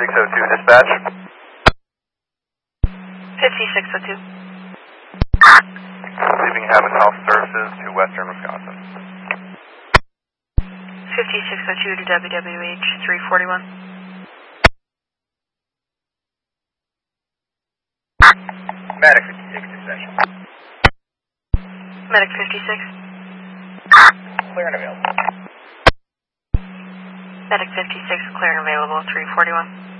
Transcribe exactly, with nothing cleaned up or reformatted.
fifty-six oh two, dispatch. fifty-six oh two. Leaving Habit Health Services to Western Wisconsin. fifty-six oh two to W W H three forty-one. Medic fifty-six, dispatch. Medic fifty-six. Clear and available. Medic fifty-six, clear and available, three forty-one.